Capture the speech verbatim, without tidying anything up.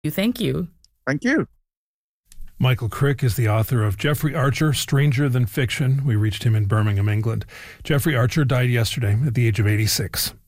Thank you. Thank you. Michael Crick is the author of Jeffrey Archer, Stranger Than Fiction. We reached him in Birmingham, England. Jeffrey Archer died yesterday at the age of eighty-six.